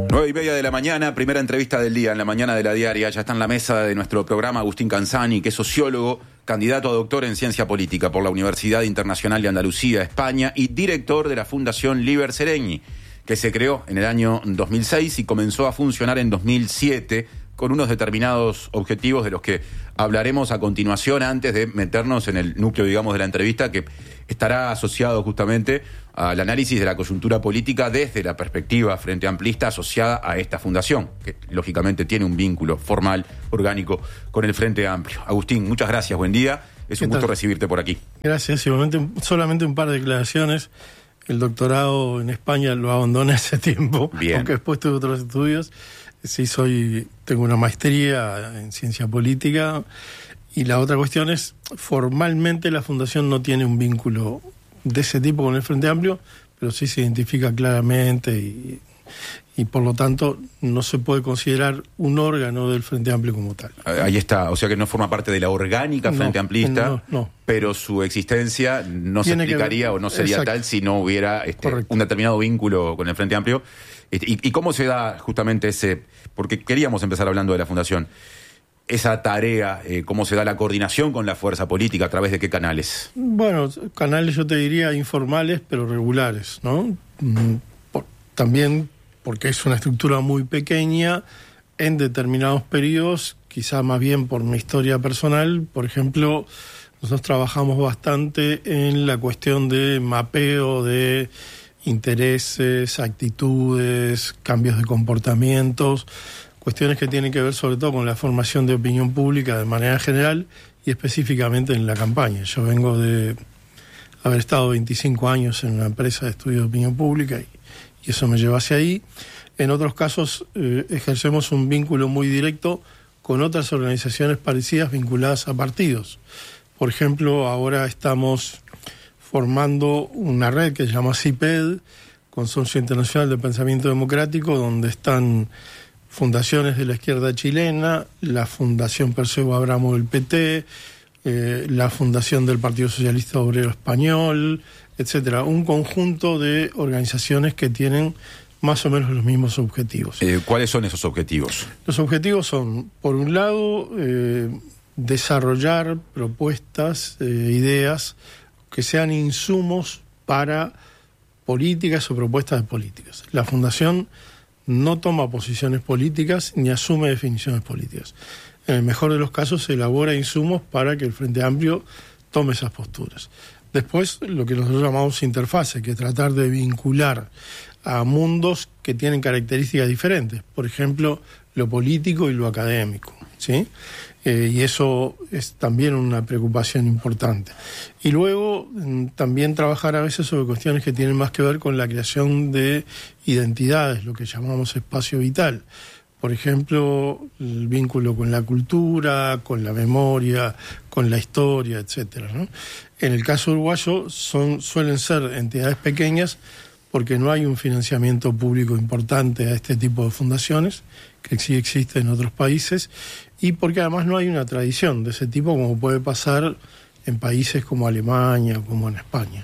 9:30 de la mañana, primera entrevista del día en la mañana de La Diaria. Ya está en la mesa de nuestro programa Agustín Canzani, que es sociólogo, candidato a doctor en ciencia política por la Universidad Internacional de Andalucía, España, y director de la Fundación Liber Seregni, que se creó en el año 2006 y comenzó a funcionar en 2007 con unos determinados objetivos de los que hablaremos a continuación, antes de meternos en el núcleo, digamos, de la entrevista, que estará asociado justamente al análisis de la coyuntura política desde la perspectiva frente amplista asociada a esta fundación, que lógicamente tiene un vínculo formal, orgánico, con el Frente Amplio. Agustín, muchas gracias, buen día. Es un gusto recibirte por aquí. Gracias, igualmente, solamente un par de declaraciones. El doctorado en España lo abandoné hace tiempo, Bien. Aunque después tuve otros estudios. Sí, tengo una maestría en ciencia política. Y la otra cuestión es, formalmente la Fundación no tiene un vínculo de ese tipo con el Frente Amplio, pero sí se identifica claramente y por lo tanto no se puede considerar un órgano del Frente Amplio como tal. Ahí está, o sea que no forma parte de la orgánica Frente Amplista, no. Pero su existencia no se explicaría o no sería exacto, tal si no hubiera un determinado vínculo con el Frente Amplio. ¿Y cómo se da justamente ese? Porque queríamos empezar hablando de la Fundación. Esa tarea, ¿cómo se da la coordinación con la fuerza política? ¿A través de qué canales? Bueno, canales yo te diría informales, pero regulares, ¿no? También porque es una estructura muy pequeña, en determinados periodos, quizá más bien por mi historia personal. Por ejemplo, nosotros trabajamos bastante en la cuestión de mapeo de intereses, actitudes, cambios de comportamientos, cuestiones que tienen que ver sobre todo con la formación de opinión pública de manera general y específicamente en la campaña. Yo vengo de haber estado 25 años en una empresa de estudio de opinión pública y eso me lleva hacia ahí. En otros casos ejercemos un vínculo muy directo con otras organizaciones parecidas vinculadas a partidos. Por ejemplo, ahora estamos formando una red que se llama CIPED, Consorcio Internacional de Pensamiento Democrático, donde están fundaciones de la izquierda chilena, la Fundación Perseo Abramo del PT, la Fundación del Partido Socialista Obrero Español, etcétera. Un conjunto de organizaciones que tienen más o menos los mismos objetivos. ¿Cuáles son esos objetivos? Los objetivos son, por un lado, desarrollar propuestas, ideas que sean insumos para políticas o propuestas de políticas. La Fundación no toma posiciones políticas ni asume definiciones políticas. En el mejor de los casos se elabora insumos para que el Frente Amplio tome esas posturas. Después, lo que nosotros llamamos interfase, que es tratar de vincular a mundos que tienen características diferentes. Por ejemplo, lo político y lo académico, ¿sí? Y eso es también una preocupación importante. Y luego también trabajar a veces sobre cuestiones que tienen más que ver con la creación de identidades, lo que llamamos espacio vital. Por ejemplo, el vínculo con la cultura, con la memoria, con la historia, etcétera, ¿no? En el caso uruguayo suelen ser entidades pequeñas porque no hay un financiamiento público importante a este tipo de fundaciones, que sí existe en otros países, y porque además no hay una tradición de ese tipo como puede pasar en países como Alemania o como en España.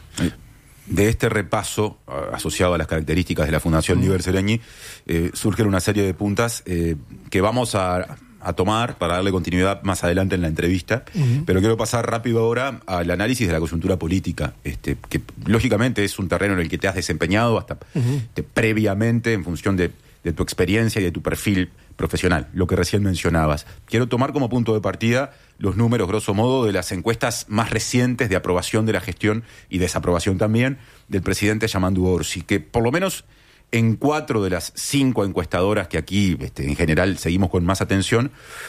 De este repaso asociado a las características de la Fundación Liber Seregni surgen una serie de puntas que vamos a tomar para darle continuidad más adelante en la entrevista, pero quiero pasar rápido ahora al análisis de la coyuntura política, que lógicamente es un terreno en el que te has desempeñado hasta previamente en función de tu experiencia y de tu perfil profesional, lo que recién mencionabas. Quiero tomar como punto de partida los números, grosso modo, de las encuestas más recientes de aprobación de la gestión y desaprobación también del presidente Yamandu Orsi, que por lo menos en 4 de las 5 encuestadoras que aquí en general seguimos con más atención,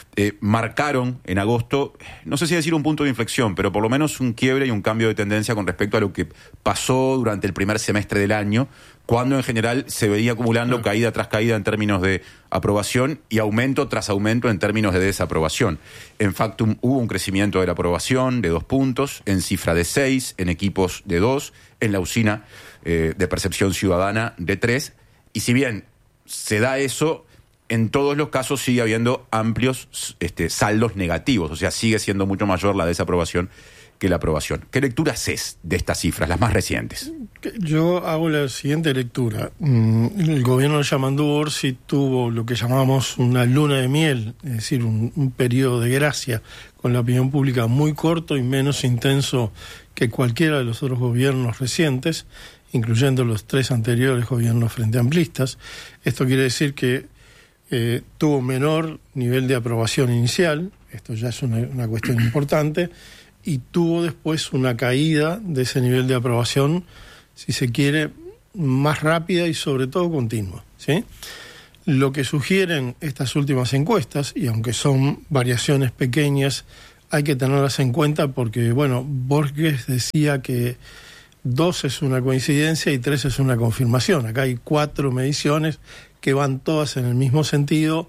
marcaron en agosto, no sé si decir un punto de inflexión, pero por lo menos un quiebre y un cambio de tendencia con respecto a lo que pasó durante el primer semestre del año, cuando en general se veía acumulando caída tras caída en términos de aprobación y aumento tras aumento en términos de desaprobación. En Factum hubo un crecimiento de la aprobación de 2 puntos, en cifra de 6, en equipos de 2, en la usina de percepción ciudadana de 3, y si bien se da eso, en todos los casos sigue habiendo amplios saldos negativos, o sea, sigue siendo mucho mayor la desaprobación que la aprobación. ¿Qué lectura haces de estas cifras, las más recientes? Yo hago la siguiente lectura. El gobierno de Yamandu Orsi tuvo lo que llamamos una luna de miel, es decir, un periodo de gracia con la opinión pública muy corto y menos intenso que cualquiera de los otros gobiernos recientes, incluyendo los 3 anteriores gobiernos frente amplistas. Esto quiere decir que tuvo menor nivel de aprobación inicial, esto ya es una cuestión importante, y tuvo después una caída de ese nivel de aprobación, si se quiere, más rápida y sobre todo continua, ¿sí? Lo que sugieren estas últimas encuestas, y aunque son variaciones pequeñas, hay que tenerlas en cuenta porque, bueno, Borges decía que 2 es una coincidencia y 3 es una confirmación. Acá hay 4 mediciones que van todas en el mismo sentido.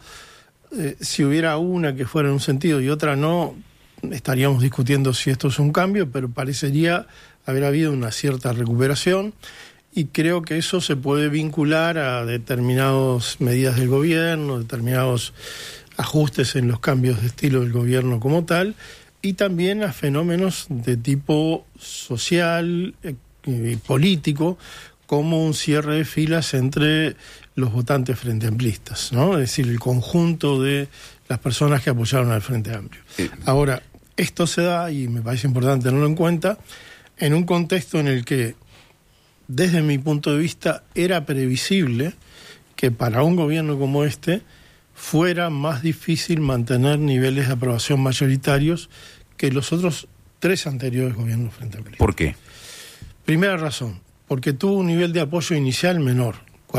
Si hubiera una que fuera en un sentido y otra no, estaríamos discutiendo si esto es un cambio, pero parecería haber habido una cierta recuperación y creo que eso se puede vincular a determinadas medidas del gobierno, determinados ajustes en los cambios de estilo del gobierno como tal, y también a fenómenos de tipo social y político, como un cierre de filas entre los votantes frente amplistas, ¿no? Es decir, el conjunto de las personas que apoyaron al Frente Amplio. Ahora, esto se da, y me parece importante tenerlo en cuenta, en un contexto en el que, desde mi punto de vista, era previsible que para un gobierno como este fuera más difícil mantener niveles de aprobación mayoritarios que los otros 3 anteriores gobiernos frente amplistas. ¿Por qué? Primera razón, porque tuvo un nivel de apoyo inicial menor,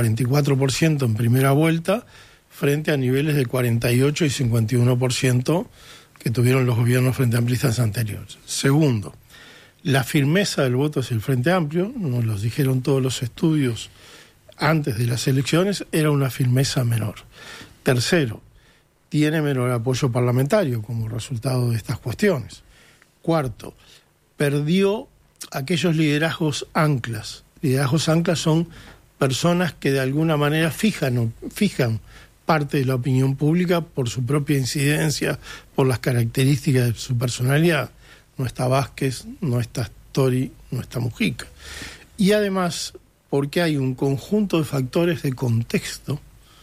44% en primera vuelta, frente a niveles de 48 y 51% que tuvieron los gobiernos frente amplistas anteriores. Segundo, la firmeza del voto hacia el Frente Amplio, nos lo dijeron todos los estudios antes de las elecciones, era una firmeza menor. Tercero, tiene menor apoyo parlamentario como resultado de estas cuestiones. Cuarto, perdió aquellos liderazgos anclas. Liderazgos anclas son personas que de alguna manera fijan parte de la opinión pública por su propia incidencia, por las características de su personalidad. No está Vázquez, no está Story, no está Mujica. Y además, porque hay un conjunto de factores de contexto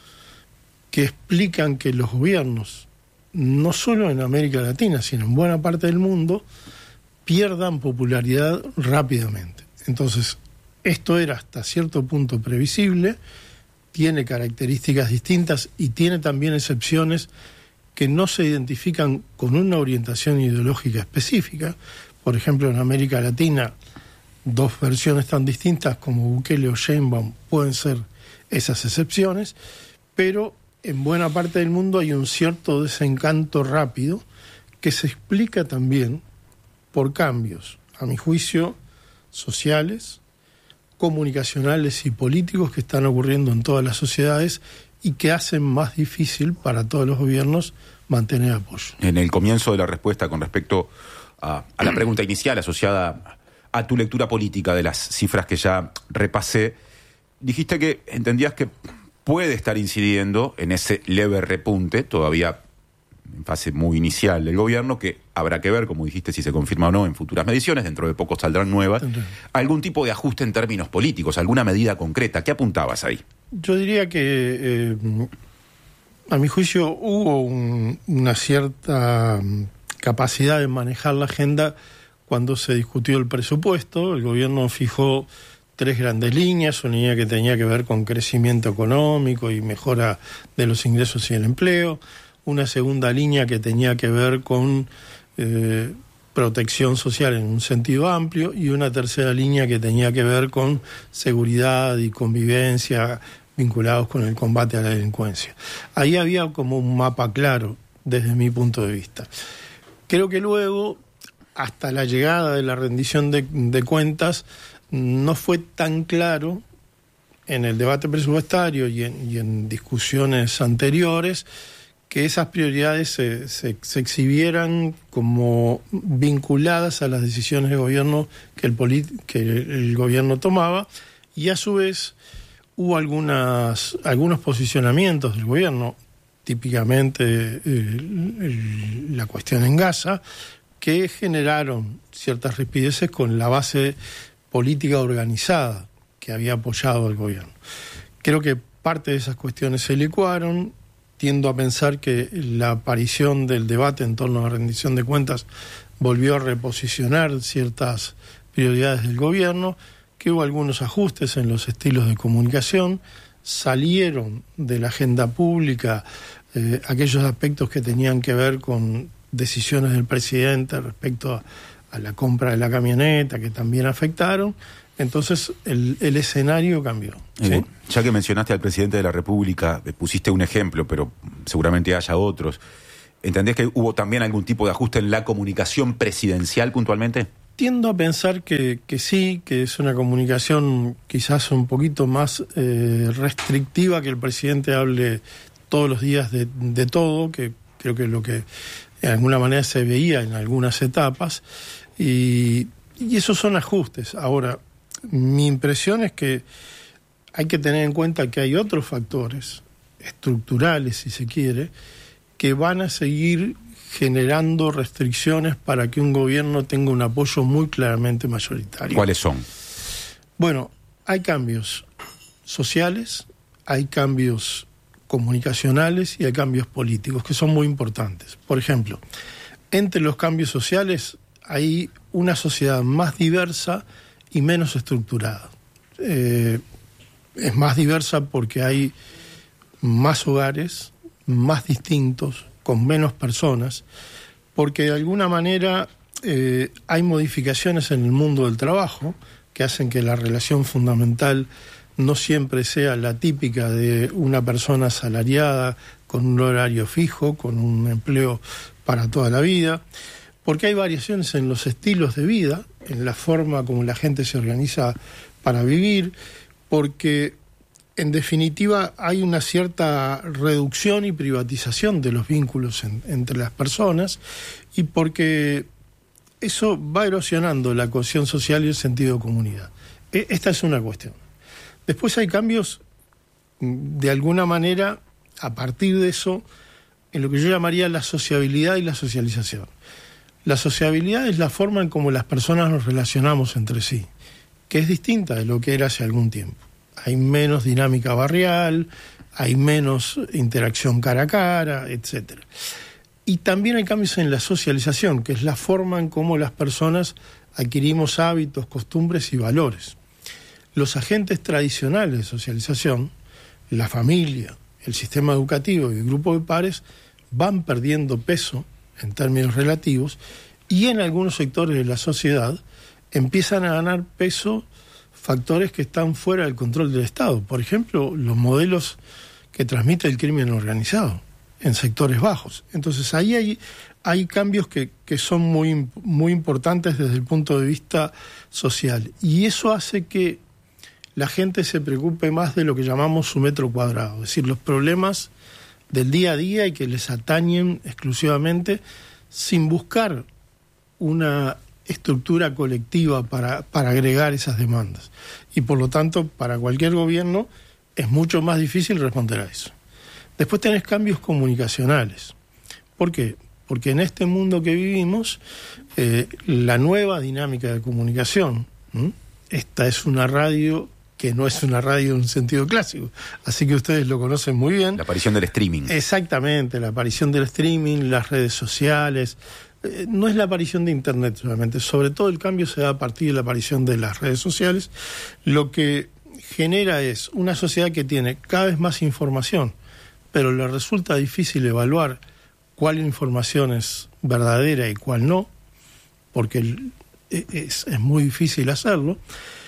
que explican que los gobiernos, no solo en América Latina, sino en buena parte del mundo, pierdan popularidad rápidamente. Entonces, esto era hasta cierto punto previsible, tiene características distintas y tiene también excepciones que no se identifican con una orientación ideológica específica. Por ejemplo, en América Latina, 2 versiones tan distintas como Bukele o Sheinbaum pueden ser esas excepciones, pero en buena parte del mundo hay un cierto desencanto rápido que se explica también por cambios, a mi juicio, sociales, comunicacionales y políticos que están ocurriendo en todas las sociedades y que hacen más difícil para todos los gobiernos mantener apoyo. En el comienzo de la respuesta con respecto a la pregunta inicial asociada a tu lectura política de las cifras que ya repasé, dijiste que entendías que puede estar incidiendo en ese leve repunte, todavía en fase muy inicial del gobierno, que habrá que ver, como dijiste, si se confirma o no en futuras mediciones, dentro de poco saldrán nuevas, algún tipo de ajuste en términos políticos, alguna medida concreta. ¿Qué apuntabas ahí? Yo diría que, a mi juicio, hubo una cierta capacidad de manejar la agenda cuando se discutió el presupuesto. El gobierno fijó 3 grandes líneas, una línea que tenía que ver con crecimiento económico y mejora de los ingresos y el empleo, una segunda línea que tenía que ver con protección social en un sentido amplio y una tercera línea que tenía que ver con seguridad y convivencia vinculados con el combate a la delincuencia. Ahí había como un mapa claro desde mi punto de vista. Creo que luego, hasta la llegada de la rendición de cuentas, no fue tan claro en el debate presupuestario y en discusiones anteriores que esas prioridades se exhibieran como vinculadas a las decisiones de gobierno que el gobierno tomaba, y a su vez hubo algunos posicionamientos del gobierno, típicamente la cuestión en Gaza, que generaron ciertas rispideces con la base política organizada que había apoyado al gobierno. Creo que parte de esas cuestiones se licuaron. Tiendo a pensar que la aparición del debate en torno a la rendición de cuentas volvió a reposicionar ciertas prioridades del gobierno, que hubo algunos ajustes en los estilos de comunicación, salieron de la agenda pública aquellos aspectos que tenían que ver con decisiones del presidente respecto a la compra de la camioneta, que también afectaron. Entonces el escenario cambió. ¿Sí? Ya que mencionaste al presidente de la República, pusiste un ejemplo, pero seguramente haya otros. ¿Entendés que hubo también algún tipo de ajuste en la comunicación presidencial puntualmente? Tiendo a pensar que sí, que es una comunicación quizás un poquito más restrictiva, que el presidente hable todos los días de todo, que creo que es lo que de alguna manera se veía en algunas etapas, y esos son ajustes. Ahora, mi impresión es que hay que tener en cuenta que hay otros factores estructurales, si se quiere, que van a seguir generando restricciones para que un gobierno tenga un apoyo muy claramente mayoritario. ¿Cuáles son? Bueno, hay cambios sociales, hay cambios comunicacionales y hay cambios políticos que son muy importantes. Por ejemplo, entre los cambios sociales hay una sociedad más diversa y menos estructurada. Es más diversa porque hay más hogares, más distintos, con menos personas, porque de alguna manera hay modificaciones en el mundo del trabajo que hacen que la relación fundamental no siempre sea la típica de una persona asalariada con un horario fijo, con un empleo para toda la vida, porque hay variaciones en los estilos de vida, en la forma como la gente se organiza para vivir, porque en definitiva hay una cierta reducción y privatización de los vínculos entre las personas, y porque eso va erosionando la cohesión social y el sentido de comunidad. Esta es una cuestión. Después hay cambios, de alguna manera, a partir de eso, en lo que yo llamaría la sociabilidad y la socialización. La sociabilidad es la forma en cómo las personas nos relacionamos entre sí, que es distinta de lo que era hace algún tiempo. Hay menos dinámica barrial, hay menos interacción cara a cara, etc. Y también hay cambios en la socialización, que es la forma en cómo las personas adquirimos hábitos, costumbres y valores. Los agentes tradicionales de socialización, la familia, el sistema educativo y el grupo de pares, van perdiendo peso en términos relativos, y en algunos sectores de la sociedad empiezan a ganar peso factores que están fuera del control del Estado. Por ejemplo, los modelos que transmite el crimen organizado en sectores bajos. Entonces ahí hay cambios que son muy, muy importantes desde el punto de vista social. Y eso hace que la gente se preocupe más de lo que llamamos su metro cuadrado, es decir, los problemas del día a día y que les atañen exclusivamente, sin buscar una estructura colectiva para agregar esas demandas. Y por lo tanto, para cualquier gobierno es mucho más difícil responder a eso. Después tenés cambios comunicacionales. ¿Por qué? Porque en este mundo que vivimos, la nueva dinámica de comunicación, esta es una radio que no es una radio en un sentido clásico, así que ustedes lo conocen muy bien. La aparición del streaming. Exactamente, la aparición del streaming, las redes sociales. No es la aparición de Internet solamente, sobre todo el cambio se da a partir de la aparición de las redes sociales. Lo que genera es una sociedad que tiene cada vez más información, pero le resulta difícil evaluar cuál información es verdadera y cuál no, porque es muy difícil hacerlo.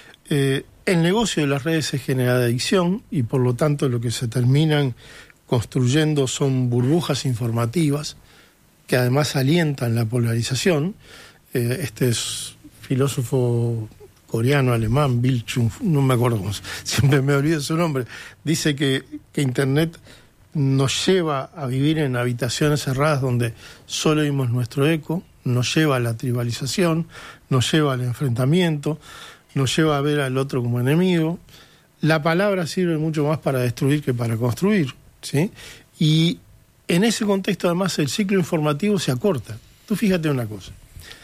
El negocio de las redes se genera de adicción, y por lo tanto lo que se terminan construyendo son burbujas informativas que además alientan la polarización. Este es filósofo coreano, alemán, Bill Chung, no me acuerdo cómo, siempre me olvido su nombre, dice que Internet nos lleva a vivir en habitaciones cerradas donde solo oímos nuestro eco, nos lleva a la tribalización, nos lleva al enfrentamiento, nos lleva a ver al otro como enemigo. La palabra sirve mucho más para destruir que para construir, ¿sí? Y en ese contexto, además, el ciclo informativo se acorta. Tú fíjate una cosa.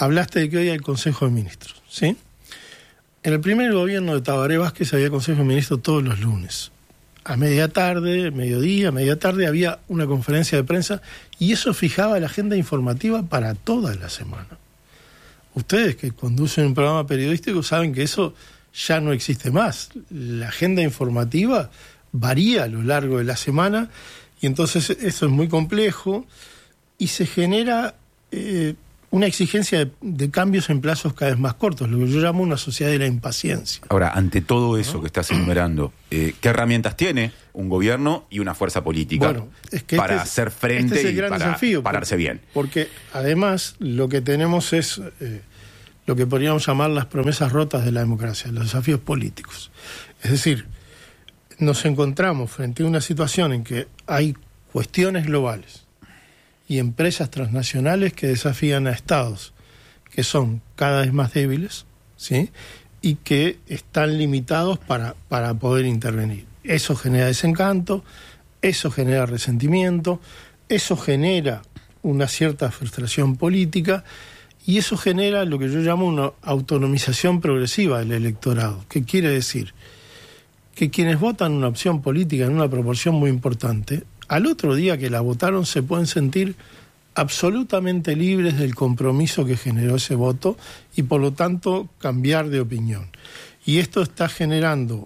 hablaste de que hoy hay Consejo de Ministros, ¿sí? En el primer gobierno de Tabaré Vázquez había Consejo de Ministros todos los lunes. A media tarde, mediodía, media tarde había una conferencia de prensa y eso fijaba la agenda informativa para toda la semana. Ustedes que conducen un programa periodístico saben que eso ya no existe más. La agenda informativa varía a lo largo de la semana y entonces eso es muy complejo y se genera una exigencia de cambios en plazos cada vez más cortos, lo que yo llamo una sociedad de la impaciencia. Ahora, ante todo eso que estás enumerando, ¿qué herramientas tiene un gobierno y una fuerza política para hacer frente y para desafío, pararse bien? Porque además lo que tenemos es lo que podríamos llamar las promesas rotas de la democracia, los desafíos políticos. Es decir, nos encontramos frente a una situación en que hay cuestiones globales y empresas transnacionales que desafían a estados que son cada vez más débiles, ¿sí? Y que están limitados para poder intervenir. Eso genera desencanto, eso genera resentimiento, eso genera una cierta frustración política y eso genera lo que yo llamo una autonomización progresiva del electorado. ¿Qué quiere decir? Que quienes votan una opción política en una proporción muy importante, al otro día que la votaron se pueden sentir absolutamente libres del compromiso que generó ese voto y por lo tanto cambiar de opinión. Y esto está generando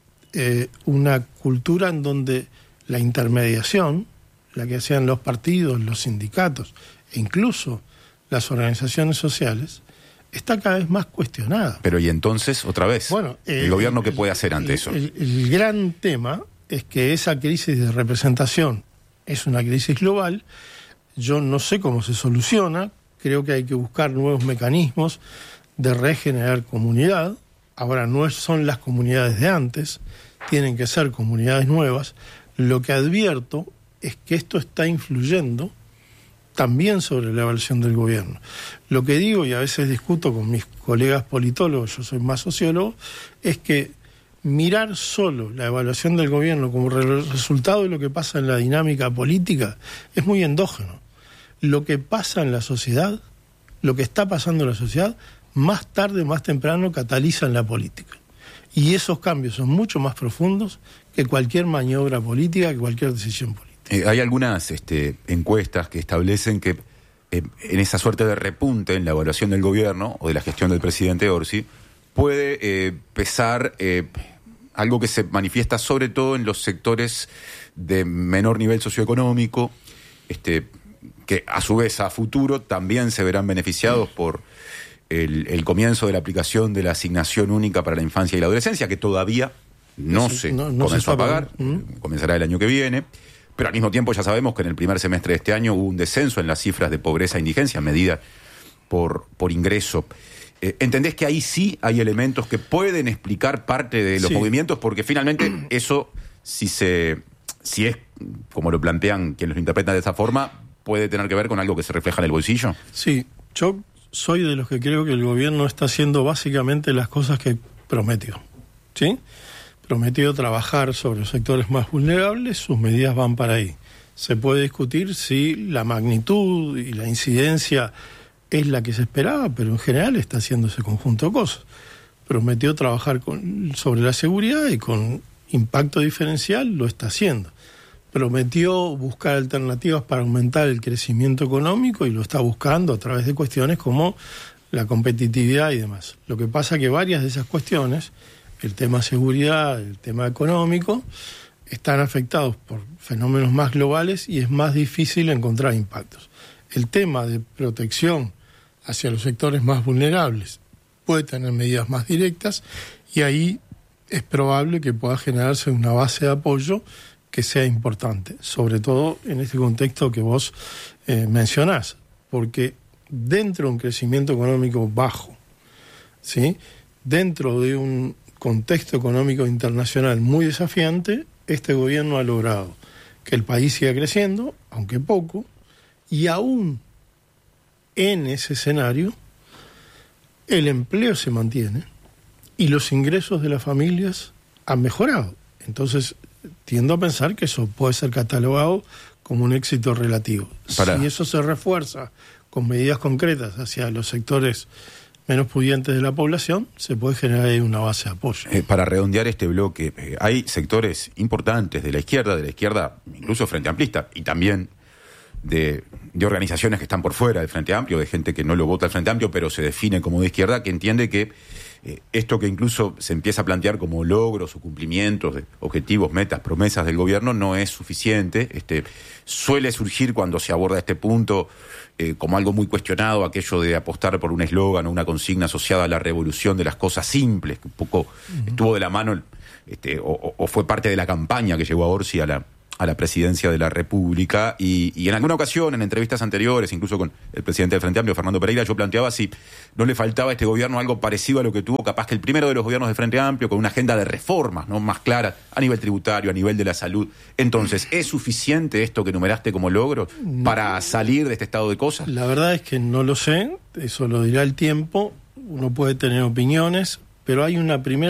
una cultura en donde la intermediación, la que hacían los partidos, los sindicatos e incluso las organizaciones sociales, está cada vez más cuestionada. Pero y entonces, otra vez, bueno, ¿el gobierno qué puede hacer ante eso? El gran tema es que esa crisis de representación es una crisis global. Yo no sé cómo se soluciona, creo que hay que buscar nuevos mecanismos de regenerar comunidad. Ahora no son las comunidades de antes, tienen que ser comunidades nuevas. Lo que advierto es que esto está influyendo también sobre la evaluación del gobierno. Lo que digo, y a veces discuto con mis colegas politólogos, yo soy más sociólogo, es que mirar solo la evaluación del gobierno como resultado de lo que pasa en la dinámica política es muy endógeno. Lo que pasa en la sociedad, lo que está pasando en la sociedad, más tarde, más temprano, cataliza en la política. Y esos cambios son mucho más profundos que cualquier maniobra política, que cualquier decisión política. Hay algunas encuestas que establecen que en esa suerte de repunte en la evaluación del gobierno o de la gestión del presidente Orsi puede pesar algo que se manifiesta sobre todo en los sectores de menor nivel socioeconómico, que a su vez a futuro también se verán beneficiados por el comienzo de la aplicación de la asignación única para la infancia y la adolescencia, que todavía no se comenzó a pagar, comenzará el año que viene. Pero al mismo tiempo ya sabemos que en el primer semestre de este año hubo un descenso en las cifras de pobreza e indigencia medida por ingreso. ¿Entendés que ahí sí hay elementos que pueden explicar parte de los movimientos? Porque finalmente eso, si es como lo plantean quienes lo interpretan de esa forma, puede tener que ver con algo que se refleja en el bolsillo. Sí, yo soy de los que creo que el gobierno está haciendo básicamente las cosas que prometió, ¿sí? Prometió trabajar sobre los sectores más vulnerables, sus medidas van para ahí. Se puede discutir si la magnitud y la incidencia es la que se esperaba, pero en general está haciendo ese conjunto de cosas. Prometió trabajar sobre la seguridad y con impacto diferencial lo está haciendo. Prometió buscar alternativas para aumentar el crecimiento económico y lo está buscando a través de cuestiones como la competitividad y demás. Lo que pasa es que varias de esas cuestiones, el tema seguridad, el tema económico, están afectados por fenómenos más globales y es más difícil encontrar impactos. El tema de protección hacia los sectores más vulnerables puede tener medidas más directas y ahí es probable que pueda generarse una base de apoyo que sea importante, sobre todo en este contexto que vos mencionás, porque dentro de un crecimiento económico bajo, ¿sí?, dentro de un contexto económico internacional muy desafiante, este gobierno ha logrado que el país siga creciendo, aunque poco, y aún en ese escenario el empleo se mantiene y los ingresos de las familias han mejorado. Entonces, tiendo a pensar que eso puede ser catalogado como un éxito relativo. Si eso se refuerza con medidas concretas hacia los sectores menos pudientes de la población, se puede generar ahí una base de apoyo. Para redondear este bloque, hay sectores importantes de la izquierda incluso Frente Amplista, y también de organizaciones que están por fuera del Frente Amplio, de gente que no lo vota al Frente Amplio, pero se define como de izquierda, que entiende que esto que incluso se empieza a plantear como logros o cumplimientos de objetivos, metas, promesas del gobierno no es suficiente. Suele surgir cuando se aborda este punto como algo muy cuestionado, aquello de apostar por un eslogan o una consigna asociada a la revolución de las cosas simples, que un poco estuvo de la mano o fue parte de la campaña que llevó a Orsi a la presidencia de la República, y en alguna ocasión, en entrevistas anteriores, incluso con el presidente del Frente Amplio, Fernando Pereira, yo planteaba si no le faltaba a este gobierno algo parecido a lo que tuvo capaz que el primero de los gobiernos del Frente Amplio, con una agenda de reformas, ¿no?, más claras a nivel tributario, a nivel de la salud. Entonces, ¿es suficiente esto que enumeraste como logro para salir de este estado de cosas? La verdad es que no lo sé, eso lo dirá el tiempo, uno puede tener opiniones, pero hay una primera